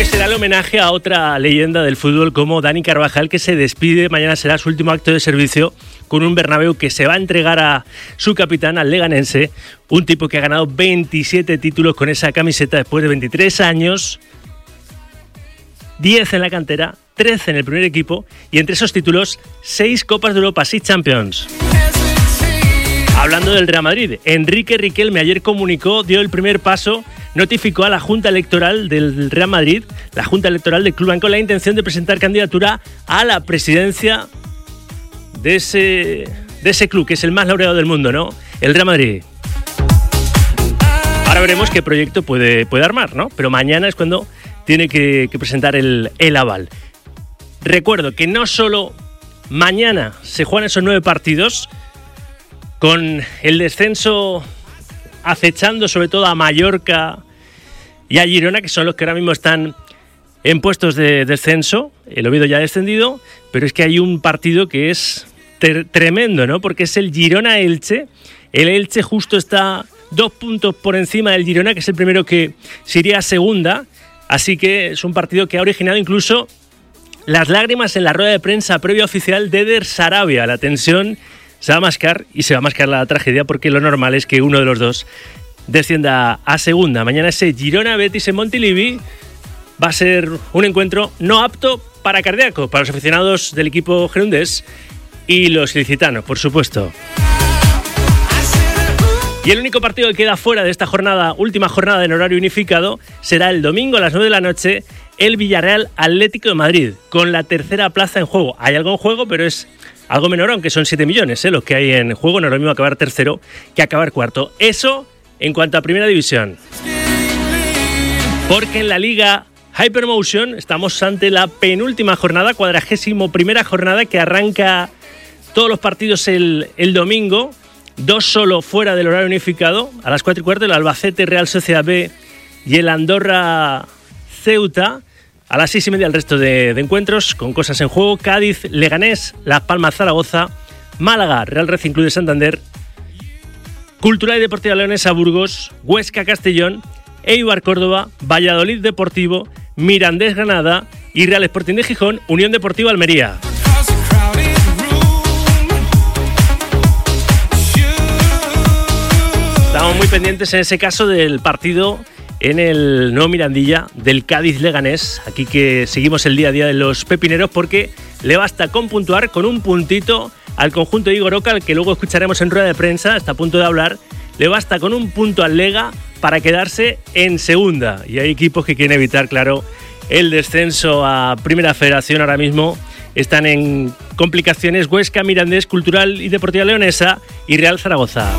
será el homenaje a otra leyenda del fútbol como Dani Carvajal, que se despide. Mañana será su último acto de servicio con un Bernabéu que se va a entregar a su capitán, al leganense, un tipo que ha ganado 27 títulos con esa camiseta después de 23 años, 10 en la cantera, 13 en el primer equipo y entre esos títulos 6 Copas de Europa, 6 Champions. Hablando del Real Madrid, Enrique Riquelme ayer dio el primer paso, notificó a la Junta Electoral del Real Madrid, la Junta Electoral del Club, con la intención de presentar candidatura a la presidencia de ese club, que es el más laureado del mundo, ¿no? El Real Madrid. Ahora veremos qué proyecto puede armar, ¿no? Pero mañana es cuando tiene que presentar el aval. Recuerdo que no solo mañana se juegan esos 9 partidos, con el descenso acechando sobre todo a Mallorca y a Girona, que son los que ahora mismo están en puestos de descenso. El Oviedo ya ha descendido, pero es que hay un partido que es tremendo, ¿no? Porque es el Girona-Elche. El Elche justo está 2 puntos por encima del Girona, que es el primero que se iría a segunda. Así que es un partido que ha originado incluso las lágrimas en la rueda de prensa previa oficial de Eder Sarabia. La tensión se va a mascar y se va a mascar la tragedia, porque lo normal es que uno de los dos descienda a segunda. Mañana ese Girona-Betis en Montilivi va a ser un encuentro no apto para cardíaco, para los aficionados del equipo gerundés y los ilicitanos, por supuesto. Y el único partido que queda fuera de esta jornada, última jornada en horario unificado, será el domingo a las 9 de la noche, el Villarreal Atlético de Madrid, con la tercera plaza en juego. Hay algo en juego, pero es algo menor, aunque son 7 millones los que hay en juego. No es lo mismo acabar tercero que acabar cuarto. Eso en cuanto a primera división. Porque en la Liga Hypermotion estamos ante la penúltima jornada, 41ª jornada, que arranca todos los partidos el domingo. 2 solo fuera del horario unificado. A las 4:15 el Albacete Real Sociedad B y el Andorra Ceuta. A las 6:30 el resto de encuentros con cosas en juego: Cádiz, Leganés, Las Palmas, Zaragoza, Málaga, Real Racing Club de Santander, Cultural y Deportiva Leonesa, Burgos, Huesca, Castellón, Eibar, Córdoba, Valladolid Deportivo, Mirandés, Granada y Real Sporting de Gijón, Unión Deportiva Almería. Estamos muy pendientes en ese caso del partido en el nuevo Mirandilla del Cádiz-Leganés. Aquí que seguimos el día a día de los pepineros, porque le basta con puntuar, con un puntito al conjunto de Igor Oca, al que luego escucharemos en rueda de prensa, está a punto de hablar. Le basta con un punto al Lega para quedarse en segunda. Y hay equipos que quieren evitar, claro, el descenso a Primera Federación. Ahora mismo están en complicaciones Huesca, Mirandés, Cultural y Deportiva Leonesa y Real Zaragoza.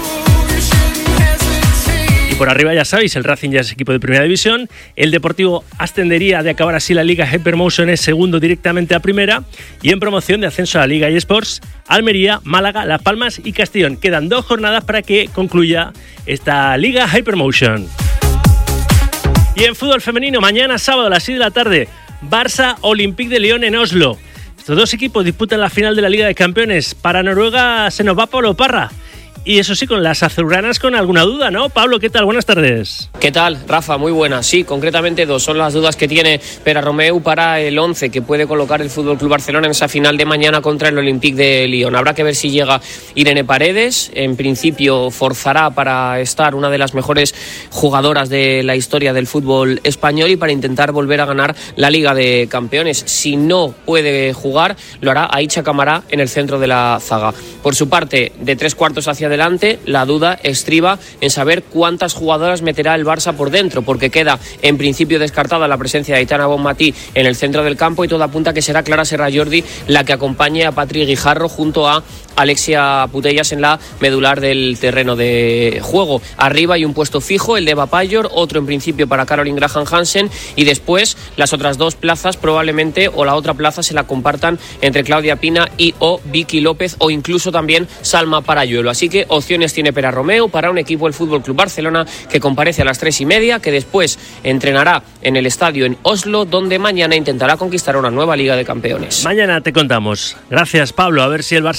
Por arriba ya sabéis, el Racing ya es equipo de primera división, el Deportivo ascendería de acabar así la Liga Hypermotion, es segundo directamente a primera, y en promoción de ascenso a la Liga eSports, Almería, Málaga, Las Palmas y Castellón. Quedan 2 jornadas para que concluya esta Liga Hypermotion. Y en fútbol femenino, mañana sábado a las 6 de la tarde, Barça Olympique de Lyon en Oslo. Estos 2 equipos disputan la final de la Liga de Campeones. Para Noruega se nos va Pablo Parra. Y eso sí, con las azulgranas con alguna duda, ¿no? Pablo, ¿qué tal? Buenas tardes. ¿Qué tal, Rafa? Muy buenas. Sí, concretamente 2 son las dudas que tiene Pere Romeu para el 11 que puede colocar el FC Barcelona en esa final de mañana contra el Olympique de Lyon. Habrá que ver si llega Irene Paredes. En principio forzará para estar una de las mejores jugadoras de la historia del fútbol español y para intentar volver a ganar la Liga de Campeones. Si no puede jugar, lo hará Aicha Camará en el centro de la zaga. Por su parte, de 3/4 hacia adelante, la duda estriba en saber cuántas jugadoras meterá el Barça por dentro, porque queda en principio descartada la presencia de Aitana Bonmatí en el centro del campo y todo apunta que será Clara Serra Jordi la que acompañe a Patri Guijarro junto a Alexia Putellas en la medular del terreno de juego. Arriba hay un puesto fijo, el de Eva Payor, otro en principio para Caroline Graham Hansen, y después las otras 2 plazas probablemente, o la otra plaza se la compartan entre Claudia Pina y o Vicky López, o incluso también Salma Parayuelo. Así que opciones tiene Pere Romeu para un equipo del FC Barcelona que comparece a las 3:30, que después entrenará en el estadio en Oslo, donde mañana intentará conquistar una nueva Liga de Campeones. Mañana te contamos. Gracias, Pablo. A ver si el Barça conquista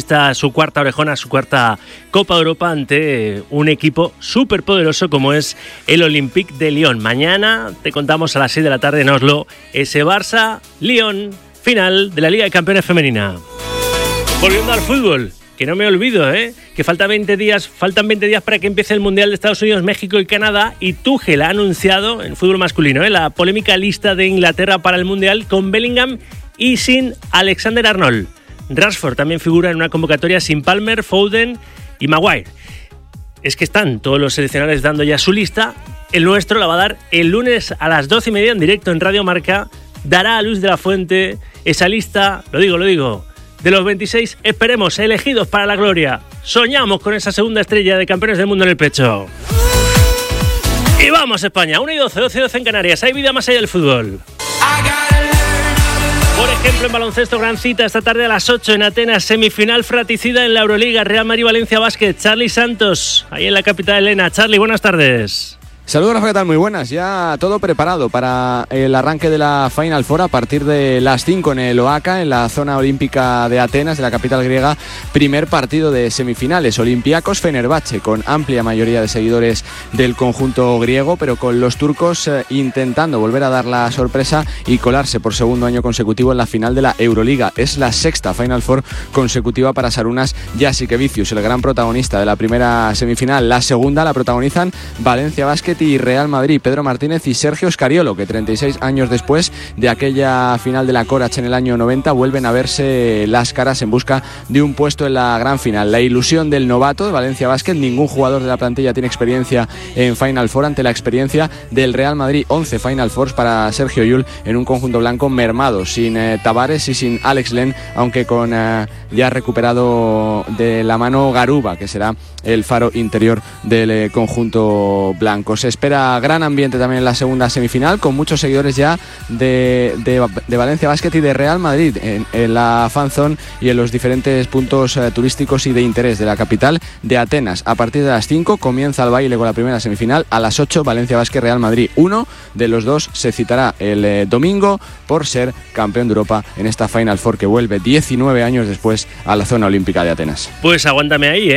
conquista su cuarta orejona, su cuarta Copa Europa ante un equipo súper poderoso como es el Olympique de Lyon. Mañana te contamos a las 6 de la tarde en Oslo ese Barça-Lyon, final de la Liga de Campeones Femenina. Volviendo al fútbol, que no me olvido, que faltan 20 días para que empiece el Mundial de Estados Unidos, México y Canadá, y Tuchel ha anunciado en fútbol masculino la polémica lista de Inglaterra para el Mundial con Bellingham y sin Alexander-Arnold. Rashford también figura en una convocatoria sin Palmer, Foden y Maguire. Es que están todos los seleccionadores dando ya su lista. El nuestro la va a dar el lunes a las 12:30 en directo en Radio Marca. Dará a Luis de la Fuente esa lista, lo digo, de los 26, esperemos, elegidos para la gloria. Soñamos con esa segunda estrella de campeones del mundo en el pecho. Y vamos, España, 1:12, 12:12 en Canarias. Hay vida más allá del fútbol. Por ejemplo, en baloncesto, gran cita esta tarde a las 8 en Atenas, semifinal fratricida en la Euroliga, Real Madrid-Valencia Basket. Charly Santos, ahí en la capital helena. Charly, buenas tardes. Saludos, Rafa, ¿qué tal? Muy buenas. Ya todo preparado para el arranque de la Final Four a partir de las 5 en el Oaka, en la zona olímpica de Atenas, de la capital griega. Primer partido de semifinales, Olympiacos-Fenerbahce, con amplia mayoría de seguidores del conjunto griego, pero con los turcos intentando volver a dar la sorpresa y colarse por segundo año consecutivo en la final de la Euroliga. Es la sexta Final Four consecutiva para Sarunas Jasikevicius, el gran protagonista de la primera semifinal. La segunda la protagonizan Valencia Basket y Real Madrid, Pedro Martínez y Sergio Scariolo, que 36 años después de aquella final de la Corach en el año 90 vuelven a verse las caras en busca de un puesto en la gran final. La ilusión del novato de Valencia Basket, ningún jugador de la plantilla tiene experiencia en Final Four ante la experiencia del Real Madrid. 11 Final Fours para Sergio Llull en un conjunto blanco mermado, sin Tavares y sin Alex Len, aunque con ya recuperado de la mano Garuba, que será el faro interior del conjunto blanco. Se espera gran ambiente también en la segunda semifinal, con muchos seguidores ya de Valencia Basket y de Real Madrid en la fan zone y en los diferentes puntos turísticos y de interés de la capital de Atenas. A partir de las 5 comienza el baile con la primera semifinal. A las 8 Valencia Basket Real Madrid. Uno de los dos se citará el domingo por ser campeón de Europa en esta Final Four que vuelve 19 años después a la zona olímpica de Atenas. Pues aguántame ahí,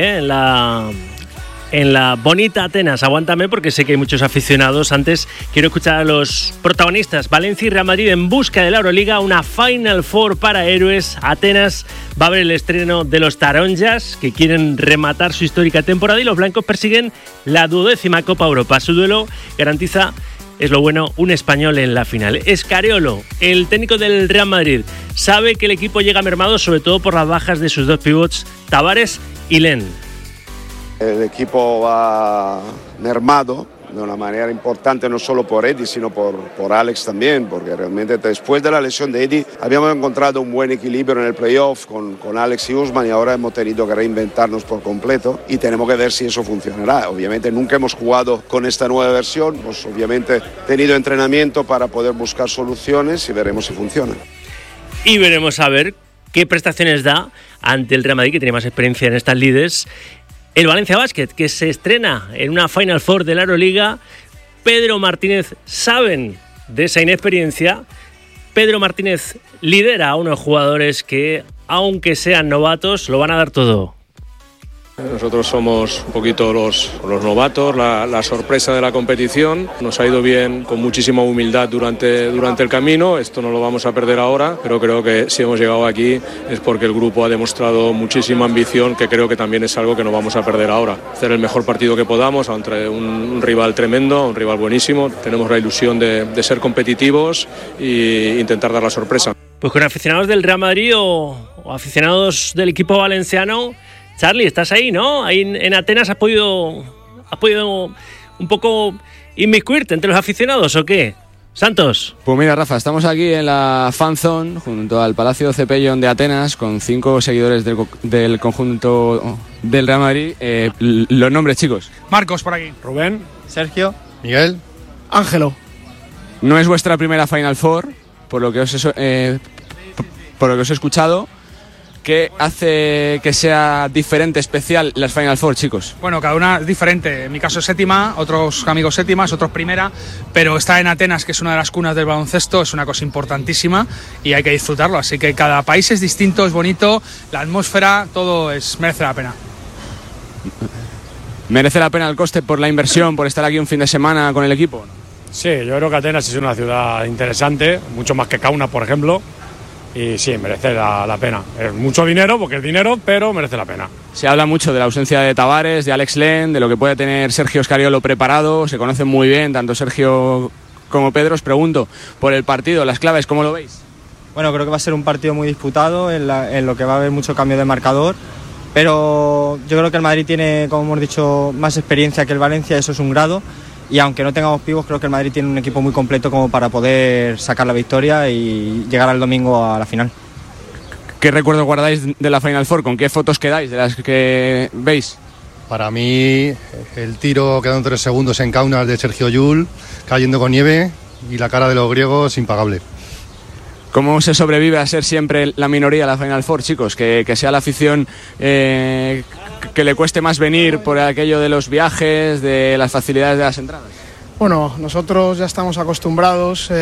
en la bonita Atenas, aguántame, porque sé que hay muchos aficionados. Antes quiero escuchar a los protagonistas. Valencia y Real Madrid en busca de la Euroliga, una Final Four para héroes. Atenas va a ver el estreno de los Taronjas, que quieren rematar su histórica temporada, y los blancos persiguen la 12ª Copa Europa. Su duelo garantiza, es lo bueno, un español en la final. Scariolo, el técnico del Real Madrid, sabe que el equipo llega mermado, sobre todo por las bajas de sus dos pivots, Tavares y Len. El equipo va mermado de una manera importante, no solo por Eddie, sino por Alex también, porque realmente después de la lesión de Eddie habíamos encontrado un buen equilibrio en el playoff con Alex y Usman, y ahora hemos tenido que reinventarnos por completo y tenemos que ver si eso funcionará. Obviamente nunca hemos jugado con esta nueva versión, pues obviamente tenido entrenamiento para poder buscar soluciones y veremos si funciona. Y veremos a ver qué prestaciones da ante el Real Madrid, que tiene más experiencia en estas lides. El Valencia Basket, que se estrena en una Final Four de la Euroliga. Pedro Martínez saben de esa inexperiencia. Pedro Martínez lidera a unos jugadores que, aunque sean novatos, lo van a dar todo. Nosotros somos un poquito los novatos, la sorpresa de la competición. Nos ha ido bien, con muchísima humildad durante el camino. Esto no lo vamos a perder ahora, pero creo que si hemos llegado aquí es porque el grupo ha demostrado muchísima ambición, que creo que también es algo que no vamos a perder ahora. Hacer el mejor partido que podamos ante un rival tremendo, un rival buenísimo. Tenemos la ilusión de ser competitivos e intentar dar la sorpresa. Pues con aficionados del Real Madrid o aficionados del equipo valenciano, Charly, estás ahí, ¿no? Ahí en Atenas has podido un poco inmiscuirte entre los aficionados, ¿o qué? Santos. Pues mira, Rafa, estamos aquí en la Fan Zone, junto al Palacio Cepellón de Atenas, con 5 seguidores del conjunto del Real Madrid. Los nombres, chicos. Marcos, por aquí. Rubén. Sergio. Miguel. Ángelo. No es vuestra primera Final Four, por lo que os he escuchado. ¿Qué hace que sea diferente, especial las Final Four, chicos? Bueno, cada una es diferente. En mi caso es séptima, otros amigos séptimas, otros primera, pero estar en Atenas, que es una de las cunas del baloncesto, es una cosa importantísima y hay que disfrutarlo. Así que cada país es distinto, es bonito, la atmósfera, todo merece la pena. ¿Merece la pena el coste por la inversión, por estar aquí un fin de semana con el equipo? Sí, yo creo que Atenas es una ciudad interesante, mucho más que Kaunas, por ejemplo. Y sí, merece la pena. Es mucho dinero, porque es dinero, pero merece la pena. Se habla mucho de la ausencia de Tavares, de Alex Len, de lo que puede tener Sergio Scariolo preparado. Se conocen muy bien, tanto Sergio como Pedro. Os pregunto, por el partido, las claves, ¿cómo lo veis? Bueno, creo que va a ser un partido muy disputado, en lo que va a haber mucho cambio de marcador. Pero yo creo que el Madrid tiene, como hemos dicho, más experiencia que el Valencia, eso es un grado. Y aunque no tengamos pibos, creo que el Madrid tiene un equipo muy completo como para poder sacar la victoria y llegar al domingo a la final. ¿Qué recuerdos guardáis de la Final Four? ¿Con qué fotos quedáis de las que veis? Para mí, el tiro quedando 3 segundos en Kaunas de Sergio Llull, cayendo con nieve, y la cara de los griegos impagable. ¿Cómo se sobrevive a ser siempre la minoría a la Final Four, chicos? Que sea la afición que le cueste más venir por aquello de los viajes, de las facilidades de las entradas. Bueno, nosotros ya estamos acostumbrados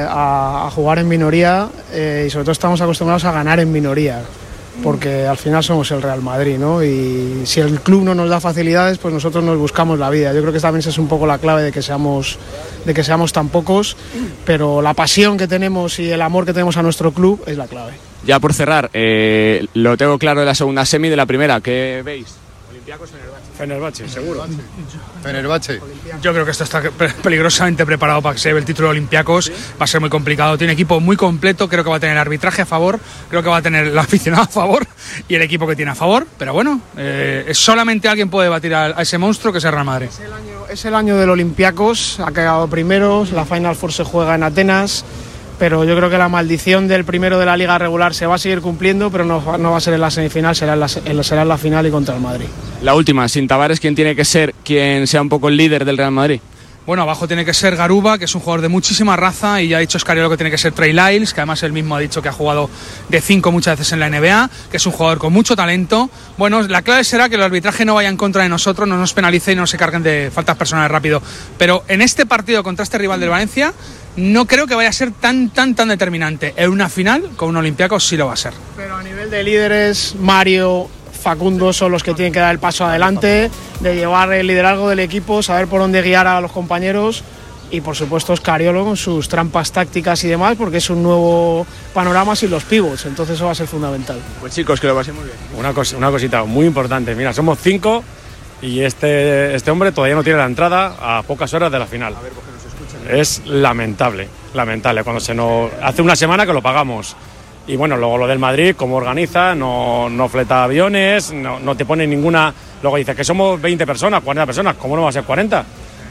a jugar en minoría y sobre todo estamos acostumbrados a ganar en minoría, porque al final somos el Real Madrid, ¿no? Y si el club no nos da facilidades, pues nosotros nos buscamos la vida. Yo creo que también esa es un poco la clave de que seamos tan pocos, pero la pasión que tenemos y el amor que tenemos a nuestro club es la clave. Ya por cerrar, lo tengo claro de la segunda semi, de la primera, ¿qué veis? Olympiacos, Fenerbahce, seguro. Fenerbahce. Yo creo que esto está peligrosamente preparado para que se lleve el título de Olympiacos. Va a ser muy complicado. Tiene equipo muy completo. Creo que va a tener el arbitraje a favor. Creo que va a tener el aficionado a favor y el equipo que tiene a favor. Pero bueno, solamente alguien puede batir a ese monstruo que es el Real Madrid. Es el año del Olympiacos. Ha quedado primero. La Final Four se juega en Atenas. Pero yo creo que la maldición del primero de la liga regular se va a seguir cumpliendo, pero no va a ser en la semifinal, será en la final y contra el Madrid. La última, sin Tavares, ¿quién tiene que ser quien sea un poco el líder del Real Madrid? Bueno, abajo tiene que ser Garuba, que es un jugador de muchísima raza, y ya ha dicho Scariolo que tiene que ser Trey Lyles, que además él mismo ha dicho que ha jugado de 5 muchas veces en la NBA, que es un jugador con mucho talento. Bueno, la clave será que el arbitraje no vaya en contra de nosotros, no nos penalice y no se carguen de faltas personales rápido. Pero en este partido contra este rival del Valencia, no creo que vaya a ser tan determinante. En una final, con un Olympiacos sí lo va a ser. Pero a nivel de líderes, Mario, Facundo son los que tienen que dar el paso adelante, de llevar el liderazgo del equipo, saber por dónde guiar a los compañeros y por supuesto Scariolo con sus trampas tácticas y demás, porque es un nuevo panorama sin los pivots, entonces eso va a ser fundamental. Pues chicos, que lo paséis muy bien. Una cosita muy importante, mira, somos 5 y este hombre todavía no tiene la entrada a pocas horas de la final. A ver, porque nos escuchan. Es lamentable, cuando hace una semana que lo pagamos. Y bueno, luego lo del Madrid, cómo organiza, no fleta aviones, no te pone ninguna... Luego dice que somos 20 personas, 40 personas, ¿cómo no va a ser 40?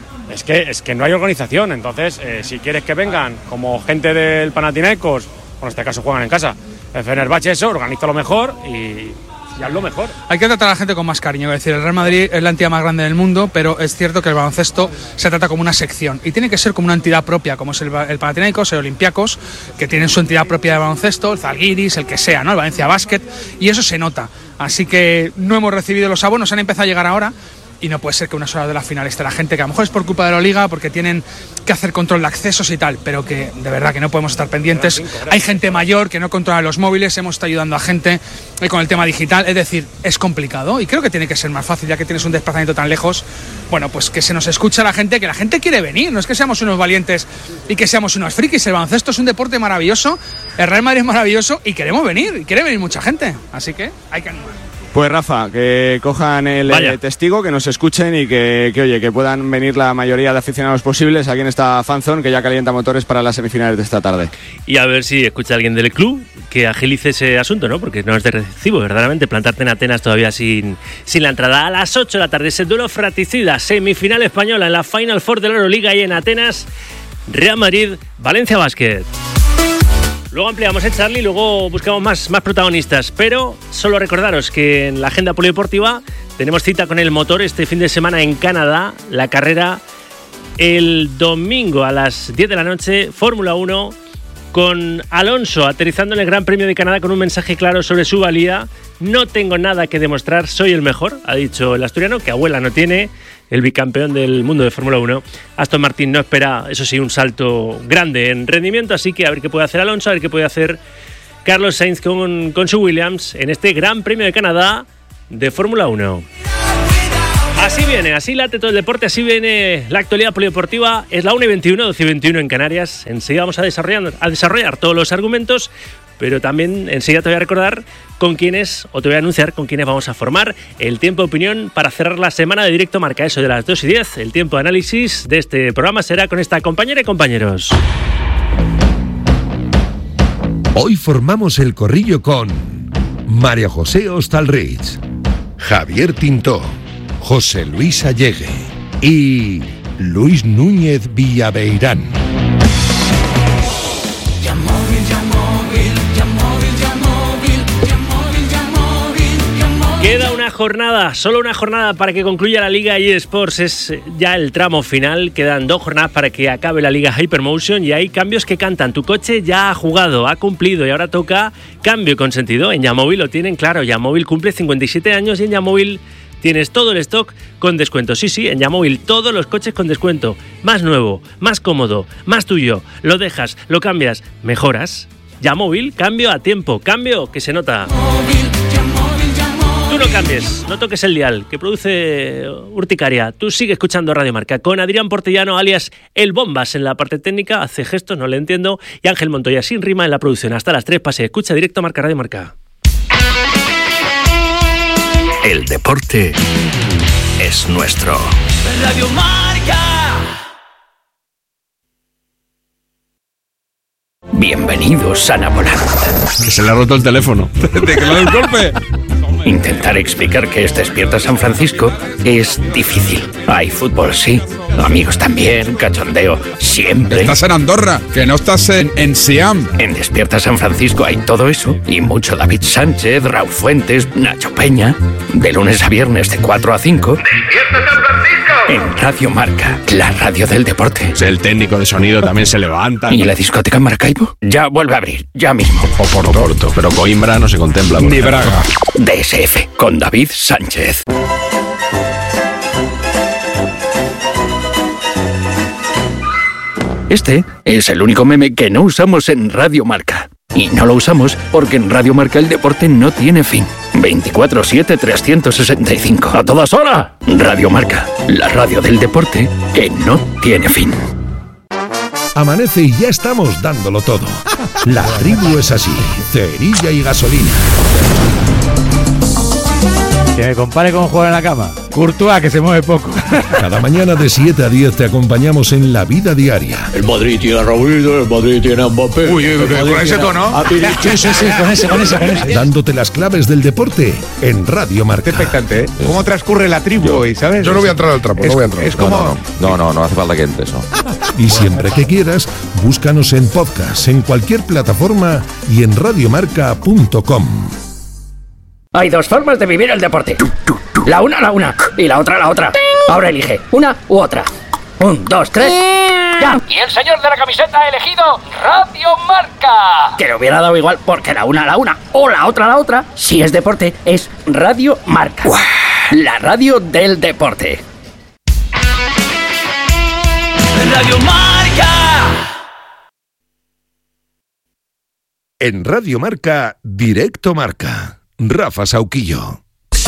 Es que no hay organización, entonces si quieres que vengan como gente del Panathinaikos, en este caso juegan en casa, el Fenerbahce eso, organiza lo mejor y haz lo mejor. Hay que tratar a la gente con más cariño, es decir, el Real Madrid es la entidad más grande del mundo, pero es cierto que el baloncesto se trata como una sección y tiene que ser como una entidad propia, como es el Panathinaikos, el Olympiacos, que tienen su entidad propia de baloncesto, el Zalgiris, el que sea, ¿no? El Valencia Basket, y eso se nota. Así que no hemos recibido los abonos, han empezado a llegar ahora. Y no puede ser que unas horas de la final esté la gente, que a lo mejor es por culpa de la Liga, porque tienen que hacer control de accesos y tal, pero que de verdad que no podemos estar pendientes. Hay gente mayor que no controla los móviles, hemos estado ayudando a gente con el tema digital, es decir, es complicado y creo que tiene que ser más fácil, ya que tienes un desplazamiento tan lejos. Bueno, pues que se nos escuche a la gente, que la gente quiere venir, no es que seamos unos valientes y que seamos unos frikis. El baloncesto es un deporte maravilloso, el Real Madrid es maravilloso y queremos venir, y quiere venir mucha gente, así que hay que animar. Pues Rafa, que cojan el testigo, que nos escuchen y que puedan venir la mayoría de aficionados posibles aquí en esta fanzone que ya calienta motores para las semifinales de esta tarde. Y a ver si escucha alguien del club que agilice ese asunto, ¿no? Porque no es de recibo, verdaderamente, plantarte en Atenas todavía sin la entrada. A las 8 de la tarde, ese duelo fratricida, semifinal española en la Final Four de la Euroliga y en Atenas, Real Madrid, Valencia Basket. Luego ampliamos, Charlie, luego buscamos más protagonistas, pero solo recordaros que en la agenda polideportiva tenemos cita con el motor este fin de semana en Canadá, la carrera el domingo a las 10 de la noche, Fórmula 1, con Alonso aterrizando en el Gran Premio de Canadá con un mensaje claro sobre su valía. No tengo nada que demostrar, soy el mejor, ha dicho el asturiano, que abuela no tiene, el bicampeón del mundo de Fórmula 1. Aston Martin no espera, eso sí, un salto grande en rendimiento, así que a ver qué puede hacer Alonso, a ver qué puede hacer Carlos Sainz con su Williams en este Gran Premio de Canadá de Fórmula 1. Así viene, así late todo el deporte, así viene la actualidad polideportiva. Es la 1:21, 12:21 en Canarias. Enseguida vamos a desarrollar todos los argumentos, pero también enseguida te voy a recordar con quiénes, o te voy a anunciar con quiénes vamos a formar el tiempo de opinión para cerrar la semana de Directo Marca. Eso de las 2:10, el tiempo de análisis de este programa será con esta compañera y compañeros. Hoy formamos el corrillo con María José Hostalrich, Javier Tintó, José Luis Allegue y Luis Núñez Villaveirán. Queda una jornada, solo una jornada para que concluya la Liga eSports. Es ya el tramo final. Quedan 2 jornadas para que acabe la Liga Hypermotion y hay cambios que cantan. Tu coche ya ha jugado, ha cumplido y ahora toca cambio con sentido. En Yamóvil lo tienen claro. Yamóvil cumple 57 años y en Yamóvil tienes todo el stock con descuento. Sí, en Yamóvil todos los coches con descuento. Más nuevo, más cómodo, más tuyo. Lo dejas, lo cambias, mejoras. Yamóvil, cambio a tiempo, cambio que se nota. Tú no cambies, no toques el dial que produce urticaria. Tú sigue escuchando Radio Marca con Adrián Portellano, alias El Bombas, en la parte técnica. Hace gestos, no le entiendo. Y Ángel Montoya sin rima en la producción. Hasta las 3, pase, escucha Directo Marca, Radio Marca. El deporte es nuestro. Radio Marca. Bienvenidos a Napolant. Que se le ha roto el teléfono. ¿De que le da el golpe? Intentar explicar que es Despierta San Francisco es difícil. Hay fútbol, sí. Amigos también, cachondeo, siempre. Estás en Andorra, que no estás en Siam. En Despierta San Francisco hay todo eso y mucho David Sánchez, Raúl Fuentes, Nacho Peña. De lunes a viernes de 4 a 5. ¡Despierta San Francisco! En Radio Marca, la radio del deporte. El técnico de sonido también se levanta. ¿Y la discoteca Maracaibo? Ya vuelve a abrir, ya mismo. O Porto, pero Coimbra no se contempla. Ni Braga. DSF, con David Sánchez. Este es el único meme que no usamos en Radio Marca. Y no lo usamos porque en Radio Marca el deporte no tiene fin. 24/7, 365. ¡A todas horas! Radio Marca, la radio del deporte que no tiene fin. Amanece y ya estamos dándolo todo. La tribu es así, cerilla y gasolina. Que me compare con jugar en la cama. Courtois, que se mueve poco. Cada mañana de 7 a 10 te acompañamos en la vida diaria. El Madrid tiene a Raúl, el Madrid tiene a Mbappé. Uy, con ese tono. Sí, con ese. Dándote las claves del deporte en Radio Marca. Expectante, ¿eh? ¿Cómo transcurre la tribu hoy, sabes? Yo no voy a entrar al trapo, no voy a entrar. Es como... No hace falta que entres, ¿no? Y siempre que quieras, búscanos en podcast, en cualquier plataforma y en radiomarca.com. Hay 2 formas de vivir el deporte. La una y la otra. Ahora elige una u otra. 1, 2, 3. ¡Ya! Y el señor de la camiseta ha elegido Radio Marca. Que le hubiera dado igual porque la una o la otra, si es deporte, es Radio Marca. ¡Uah! La radio del deporte. Radio Marca. En Radio Marca, Directo Marca. Rafa Sauquillo.